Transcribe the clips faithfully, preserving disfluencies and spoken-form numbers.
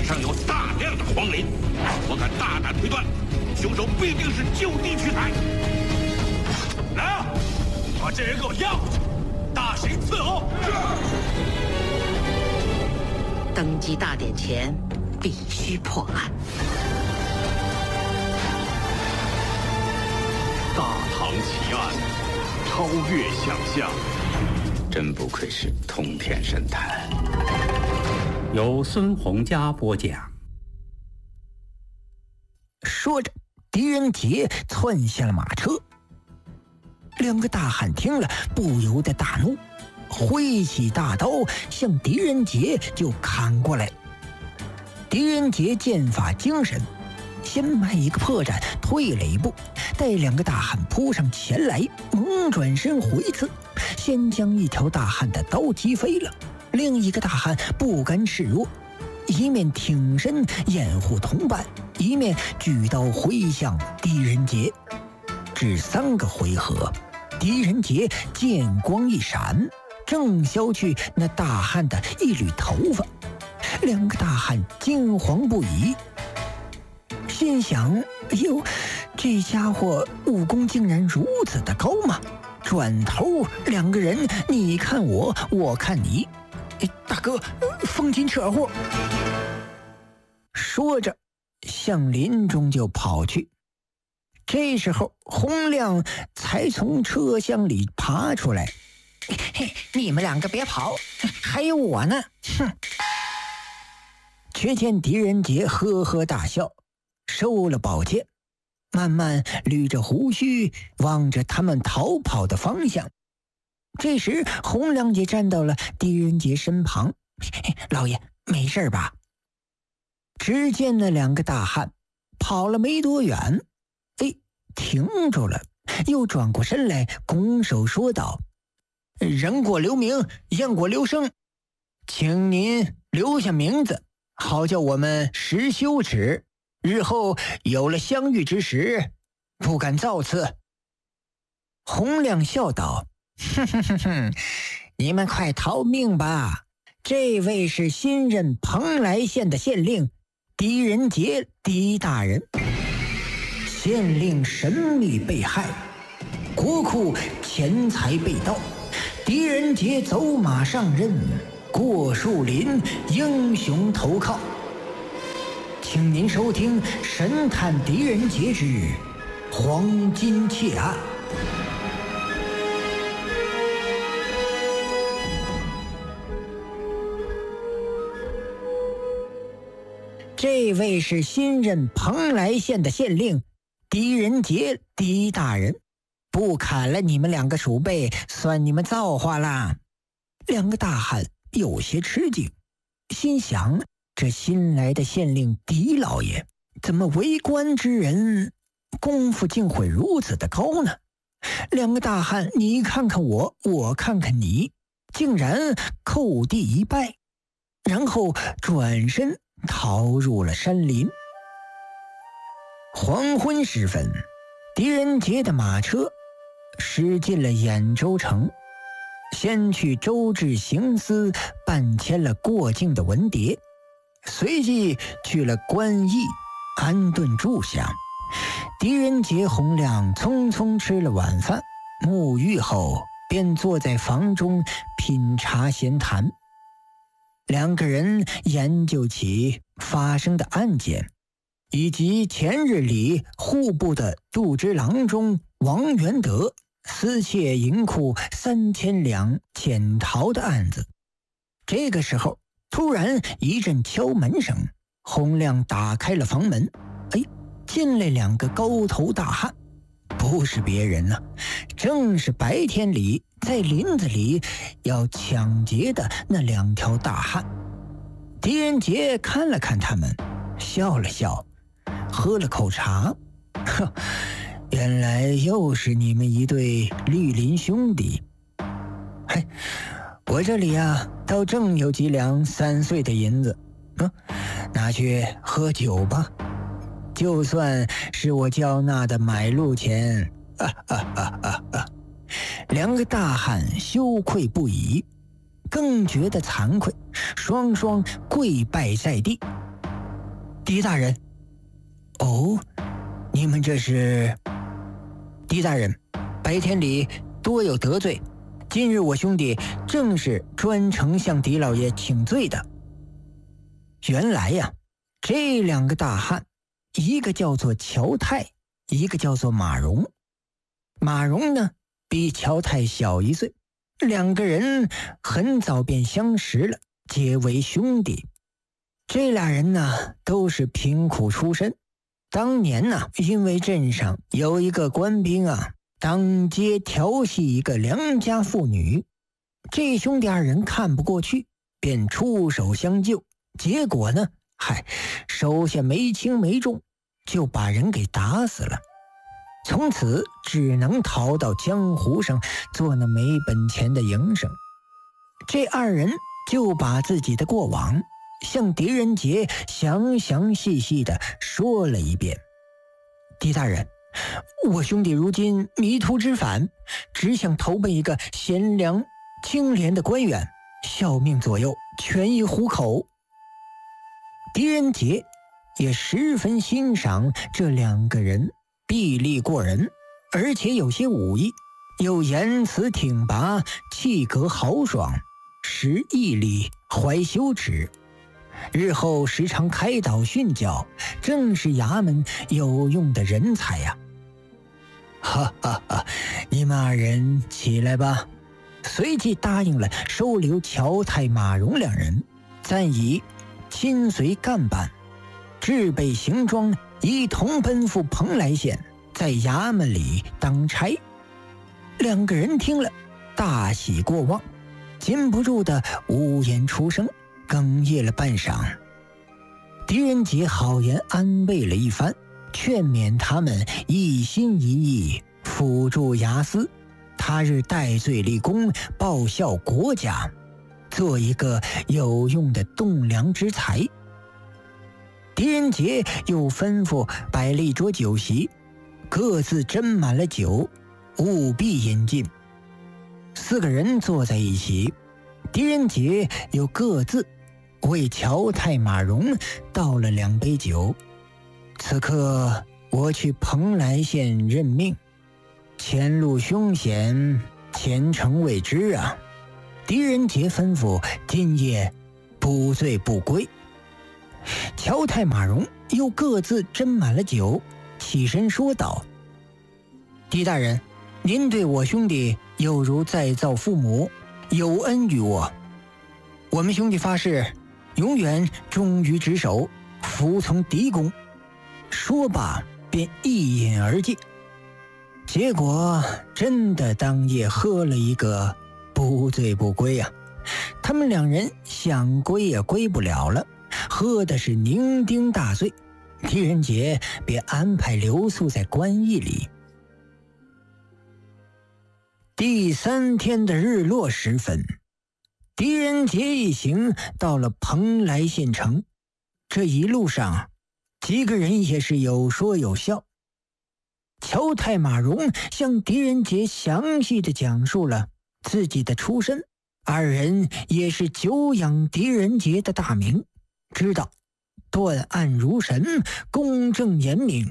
史上有大量的荒林，我敢大胆推断，凶手必定是就地取材。来啊，把这人给我押回去，大刑伺候。 登基大典前，必须破案。 大唐奇案，超越想象。 真不愧是通天神探。 由孙洪佳播讲。 说着，狄仁杰窜下了马车。两个大汉听了，不由得大怒，挥起大刀向狄仁杰就砍过来。狄仁杰剑法精神，先迈一个破绽，退了一步，待两个大汉扑上前来，猛转身回刺，先将一条大汉的刀击飞了。另一个大汉不甘示弱，一面挺身掩护同伴，一面举刀挥向狄仁杰。只三个回合，狄仁杰剑光一闪，正削去那大汉的一缕头发。两个大汉惊惶不已，心想：哎呦，这家伙武功竟然如此的高吗？转头，两个人你看我，我看你。哎，大哥，风紧扯祸。说着，向林中就跑去。这时候，洪亮才从车厢里爬出来。嘿，你们两个别跑，还有我呢！哼！却见狄仁杰呵呵大笑，收了宝剑，慢慢捋着胡须，望着他们逃跑的方向。这时，洪亮也站到了狄仁杰身旁。老爷，没事吧？只见那两个大汉跑了没多远，哎，停住了，又转过身来，拱手说道：“人过留名，雁过留声，请您留下名字，好叫我们识羞耻，日后有了相遇之时，不敢造次。”洪亮笑道：“哼哼哼哼，你们快逃命吧！这位是新任蓬莱县的县令狄仁杰，狄大人。县令神秘被害，国库钱财被盗，狄仁杰走马上任，过树林，英雄投靠。请您收听《神探狄仁杰之黄金窃案》。”这位是新任蓬莱县的县令狄仁杰，狄大人，不砍了你们两个鼠辈，算你们造化啦。两个大汉有些吃惊，心想这新来的县令狄老爷怎么为官之人功夫竟会如此的高呢？两个大汉你看看我，我看看你，竟然叩地一拜，然后转身逃入了山林。黄昏时分，狄仁杰的马车驶进了兖州城，先去周至行司办签了过境的文牒，随即去了官驿安顿住下。狄仁杰、洪亮匆匆吃了晚饭，沐浴后便坐在房中品茶闲谈。两个人研究起发生的案件，以及前日里户部的杜之郎中王元德私窃银库三千两潜逃的案子。这个时候，突然一阵敲门声，洪亮打开了房门，哎，进来两个高头大汉，不是别人啊，正是白天里在林子里要抢劫的那两条大汉。狄仁杰看了看他们，笑了笑，喝了口茶，呵，原来又是你们一对绿林兄弟。嘿，我这里啊，倒正有几两三岁的银子，嗯，拿去喝酒吧，就算是我交纳的买路钱。啊啊啊啊啊！两个大汉羞愧不已，更觉得惭愧，双双跪拜在地。 狄大人。哦，你们这是？狄大人，白天里多有得罪，今日我兄弟正是专程向狄老爷请罪的。原来呀，这两个大汉，一个叫做乔泰，一个叫做马荣。马荣呢，比乔泰小一岁，两个人很早便相识了，结为兄弟。这俩人呢，都是贫苦出身。当年呢，因为镇上有一个官兵啊，当街调戏一个良家妇女，这兄弟二人看不过去，便出手相救。结果呢，嗨，手下没轻没重，就把人给打死了。从此只能逃到江湖上做那没本钱的营生。这二人就把自己的过往向狄仁杰详详细细地说了一遍。狄大人，我兄弟如今迷途知返，只想投奔一个贤良清廉的官员，效命左右，全以糊口。狄仁杰也十分欣赏这两个人，臂力过人，而且有些武艺，又言辞挺拔，气格豪爽，识义理，怀羞耻，日后时常开导训教，正是衙门有用的人才呀、啊！哈哈哈！你们二人起来吧。随即答应了收留乔泰、马荣两人，暂以亲随干办，置备行装，一同奔赴蓬莱县，在衙门里当差。两个人听了，大喜过望，禁不住的无言出声，哽咽了半晌。狄仁杰好言安慰了一番，劝勉他们一心一意辅助衙司，他日戴罪立功，报效国家，做一个有用的栋梁之才。狄仁杰又吩咐摆了一桌酒席，各自斟满了酒，务必饮尽。四个人坐在一起，狄仁杰又各自为乔泰、马荣倒了两杯酒。此刻我去蓬莱县任命，前路凶险，前程未知啊！狄仁杰吩咐今夜不醉不归。乔泰、马荣又各自斟满了酒，起身说道：狄大人，您对我兄弟有如再造父母，有恩于我。我们兄弟发誓，永远忠于职守，服从狄公。说罢便一饮而尽。结果真的当夜喝了一个不醉不归啊！他们两人想归也归不了了，喝的是酩酊大醉。狄仁杰便安排留宿在官驿里。第三天的日落时分，狄仁杰一行到了蓬莱县城。这一路上，几个人也是有说有笑。乔泰、马荣向狄仁杰详细的讲述了自己的出身，二人也是久仰狄仁杰的大名，知道断案如神，公正严明。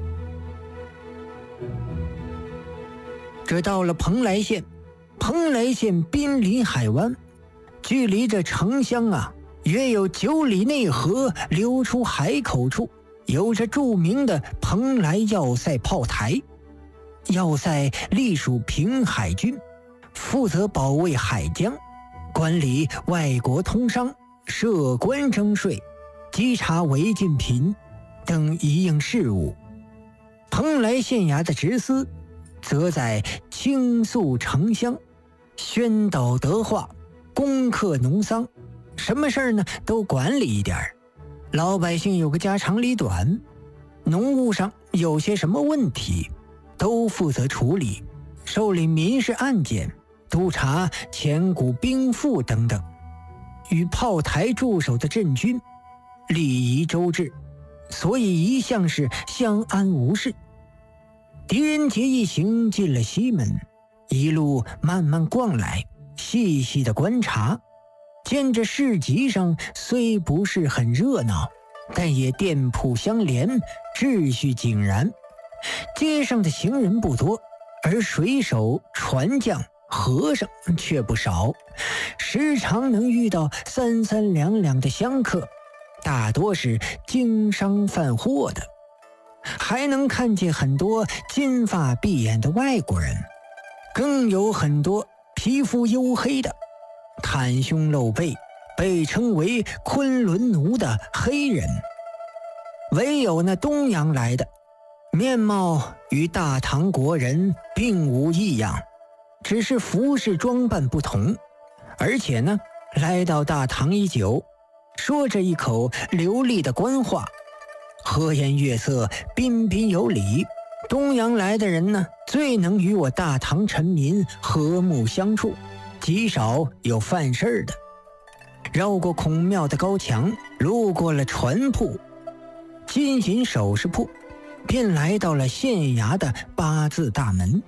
这到了蓬莱县，蓬莱县濒临海湾，距离这城乡啊约有九里内河流出海口处，有着著名的蓬莱要塞炮台。要塞隶属平海军，负责保卫海疆，管理外国通商、设关征税、稽查违禁品等一应事务。蓬莱县衙的职司则在倾诉城乡，宣导德化，攻克农桑，什么事儿呢都管理一点儿。老百姓有个家长里短，农务上有些什么问题，都负责处理，受理民事案件，督查前股兵赋等等。与炮台驻守的镇军礼仪周至，所以一向是相安无事。狄仁杰一行进了西门，一路慢慢逛来，细细的观察。见这市集上虽不是很热闹， 但也店铺相连，秩序井然。街上的行人不多，而水手、船匠、和尚却不少，时常能遇到三三两两的香客，大多是经商贩货的，还能看见很多金发碧眼的外国人，更有很多皮肤黝黑的，袒胸露背，被称为昆仑奴的黑人。唯有那东洋来的，面貌与大唐国人并无异样，只是服饰装扮不同，而且呢，来到大唐已久，说着一口流利的官话，和颜悦色，彬彬有礼。东洋来的人呢，最能与我大唐臣民和睦相处，极少有犯事的。绕过孔庙的高墙，路过了船铺、金银首饰铺，便来到了县衙的八字大门。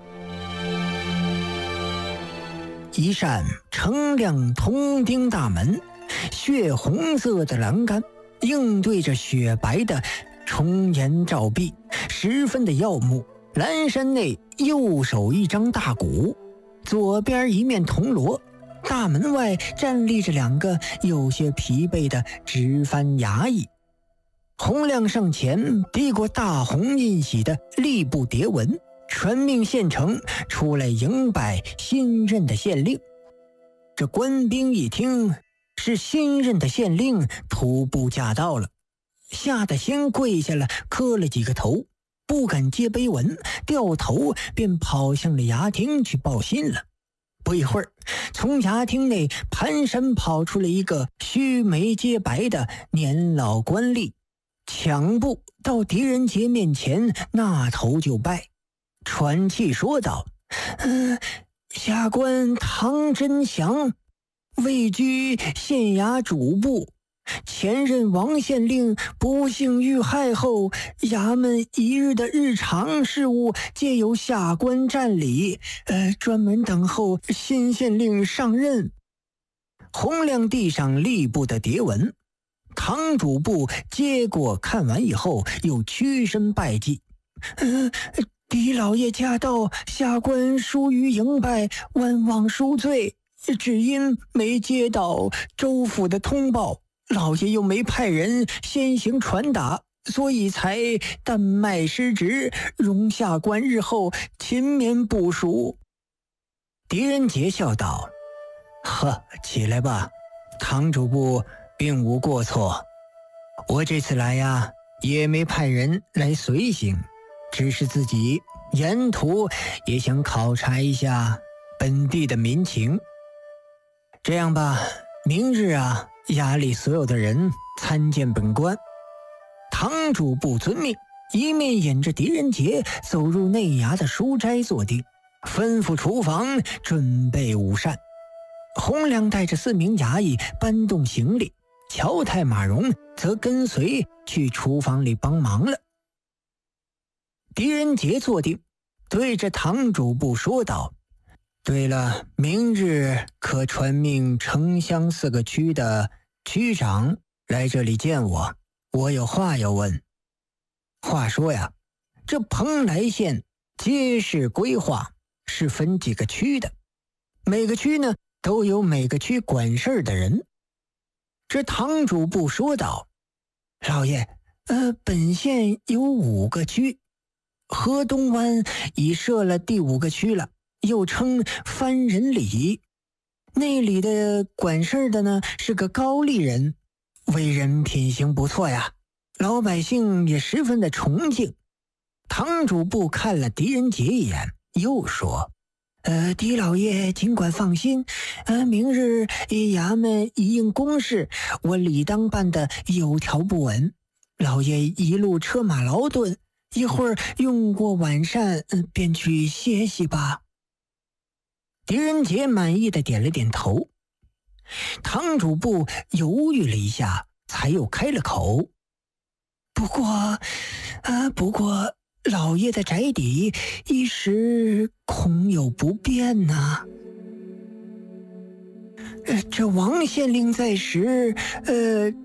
一扇澄亮铜钉大门，血红色的栏杆映对着雪白的重檐照壁，十分的耀目。栏山内右手一张大鼓，左边一面铜锣，大门外站立着两个有些疲惫的值班衙役。洪亮上前递过大红印玺的吏部牒文，传命县城出来迎拜新任的县令。这官兵一听是新任的县令徒步驾到了，吓得先跪下了，磕了几个头，不敢接碑文，掉头便跑向了衙厅去报信了。不一会儿，从衙厅内蹒跚跑出了一个须眉皆白的年老官吏，抢步到狄仁杰面前，纳头就拜，喘气说道：“嗯、呃，下官唐真祥，位居县衙主簿。前任王县令不幸遇害后，衙门一日的日常事务皆由下官占理，呃，专门等候新县令上任。”洪亮递上吏部的牒文，唐主簿接过看完以后，又屈身拜祭：“呃，狄老爷驾到，下官疏于迎拜，万望恕罪。只因没接到州府的通报，老爷又没派人先行传达，所以才担麦失职，容下官日后勤勉部署。”狄仁杰笑道：“呵，起来吧，唐主簿并无过错。我这次来呀，也没派人来随行，只是自己沿途也想考察一下本地的民情。这样吧，明日啊，衙里所有的人参见本官。”唐主簿遵命，一面引着狄仁杰走入内衙的书斋坐定，吩咐厨房准备午膳。洪亮带着四名衙役搬动行李，乔太马荣则跟随去厨房里帮忙了。狄仁杰坐定，对着唐主簿说道：“对了，明日可传命城乡四个区的区长来这里见我，我有话要问。话说呀，这蓬莱县街市规划是分几个区的，每个区呢都有每个区管事的人。”这唐主簿说道：“老爷，呃，本县有五个区，河东湾已设了第五个区了，又称番人里。那里的管事的呢是个高丽人，为人品行不错呀，老百姓也十分的崇敬。”唐主簿看了狄仁杰一眼，又说：“呃，狄老爷尽管放心，呃，明日衙门一应公事，我理当办得有条不紊。老爷一路车马劳顿，一会儿用过晚膳，呃，便去歇息吧。”狄仁杰满意的点了点头。唐主簿犹豫了一下，才又开了口：“不过，啊，不过老爷的宅邸一时恐有不便呐、呃。这王县令在时，呃，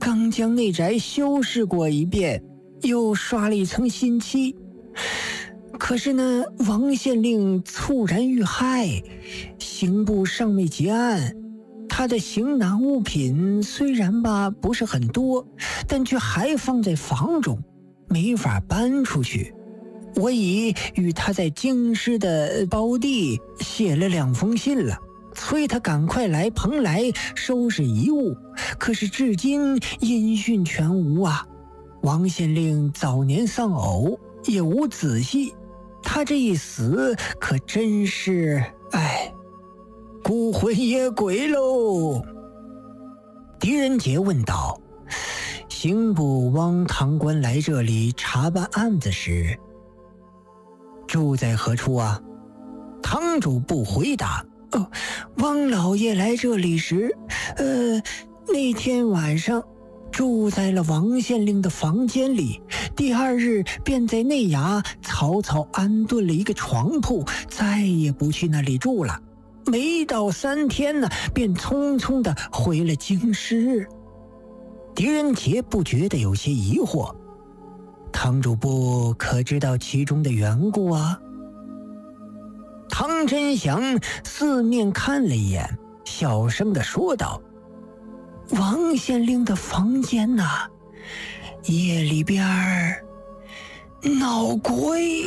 刚将内宅修饰过一遍，又刷了一层新漆。可是呢，王县令猝然遇害，刑部尚未结案，他的行囊物品虽然吧不是很多，但却还放在房中，没法搬出去。我已与他在京师的胞弟写了两封信了，催他赶快来蓬莱收拾遗物，可是至今音讯全无啊！王县令早年丧偶，也无子息，他这一死可真是，哎，孤魂野鬼喽！狄仁杰问道：刑部汪堂官来这里查办案子时，住在何处啊？堂主不回答。哦，汪老爷来这里时，呃，那天晚上住在了王县令的房间里，第二日便在内衙草草安顿了一个床铺，再也不去那里住了。没到三天呢，便匆匆地回了京师。狄仁杰不觉得有些疑惑，堂主部可知道其中的缘故啊？汤真祥四面看了一眼，小声地说道：王县令的房间呐、啊，夜里边儿闹鬼。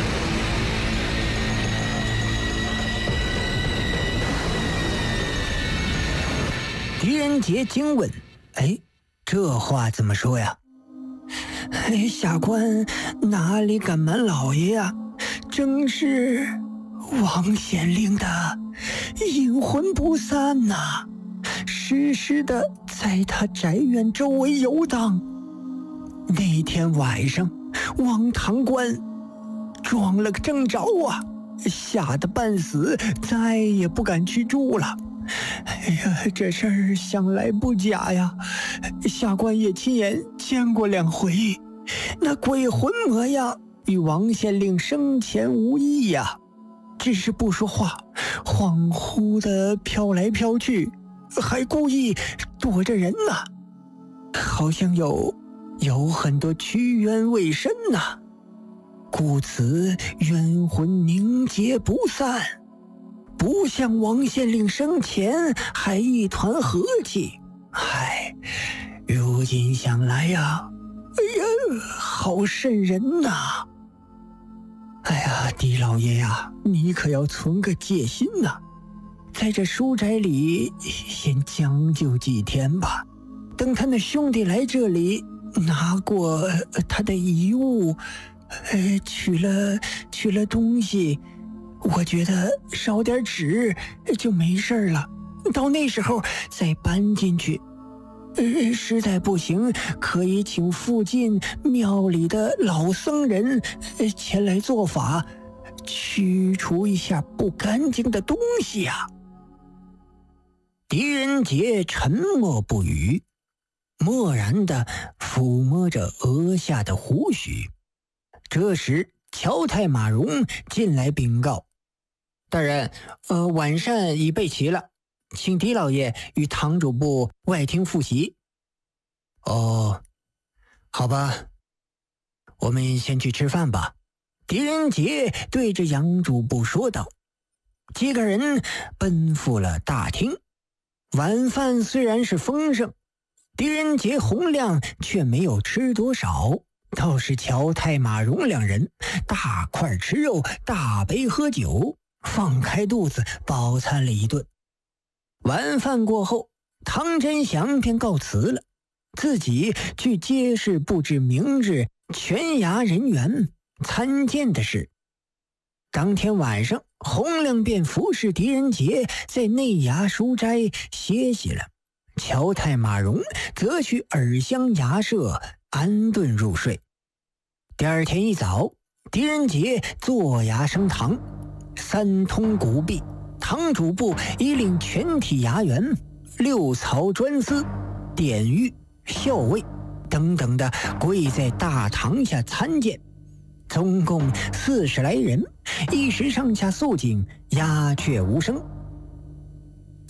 狄仁杰惊问：哎，这话怎么说呀？哎，下官哪里敢瞒老爷呀、啊？正是王县令的阴魂不散呐、啊，时时的在他宅院周围游荡。那天晚上，王堂官撞了个正着啊，吓得半死，再也不敢去住了。哎呀，这事儿想来不假呀，下官也亲眼见过两回，那鬼魂模样与王县令生前无异呀，只是不说话，恍惚的飘来飘去，还故意躲着人呢、啊，好像有有很多屈冤未伸呐、啊，故此冤魂凝结不散，不像王县令生前还一团和气。唉，如今想来呀，哎呀，好瘆人呐、啊！哎呀，狄老爷呀，你可要存个戒心呐、啊，在这书斋里先将就几天吧，等他那兄弟来这里拿过他的遗物，呃，取了取了东西，我觉得烧点纸就没事了，到那时候再搬进去。呃，实在不行，可以请附近庙里的老僧人呃前来做法，驱除一下不干净的东西呀、啊。狄仁杰沉默不语，默然地抚摸着额下的胡须。这时，乔太马荣进来禀告：大人，呃，晚膳已备齐了，请狄老爷与堂主部外厅复习。哦，好吧，我们先去吃饭吧。狄仁杰对着杨主部说道。几个人奔赴了大厅。晚饭虽然是丰盛，狄仁杰、洪亮却没有吃多少，倒是乔太马荣两人大块吃肉，大杯喝酒，放开肚子饱餐了一顿。晚饭过后，汤真祥便告辞了，自己去街市布置明日全衙人员参见的事。当天晚上，洪亮便服侍狄仁杰在内衙书斋歇息了，乔太马荣则去耳乡衙舍安顿入睡。第二天一早，狄仁杰坐衙升堂，三通古壁，堂主部已领全体衙员、六曹专司、典狱、校尉等等的跪在大堂下参见，总共四十来人，一时上下肃静，鸦雀无声。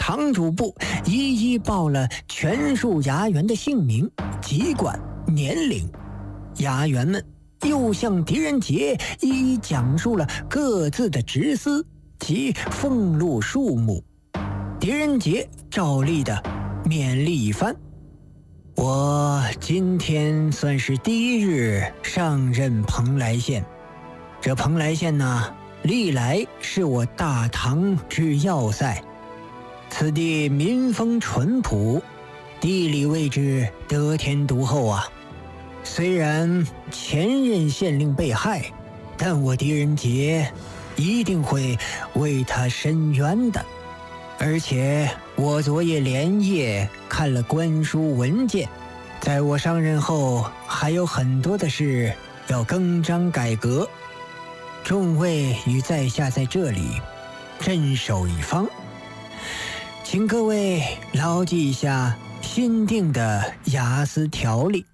堂主簿一一报了全数衙员的姓名、籍贯、年龄。衙员们又向狄仁杰一一讲述了各自的职司及俸禄数目。狄仁杰照例的勉励一番：我今天算是第一日上任蓬莱县。这蓬莱县呢，历来是我大唐之要塞，此地民风淳朴，地理位置得天独厚啊。虽然前任县令被害，但我狄仁杰一定会为他伸冤的。而且我昨夜连夜看了官书文件，在我上任后还有很多的事要更张改革。众位与在下在这里镇守一方，请各位牢记一下新定的衙司条例。